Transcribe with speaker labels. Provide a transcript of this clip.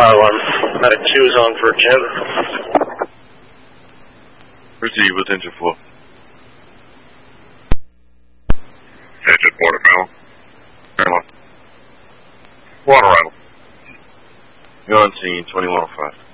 Speaker 1: Medic 2 is on for Jim.
Speaker 2: Receive, what's engine for?
Speaker 3: Engine Watermelon.
Speaker 2: Maryland.
Speaker 3: Water Island.
Speaker 2: You're on scene, 2105.